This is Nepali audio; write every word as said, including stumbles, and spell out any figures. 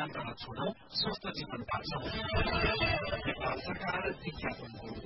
पान गर्न छोडौं, स्वस्थ जीवन बाँचौं। नेपाल सरकार विज्ञापनको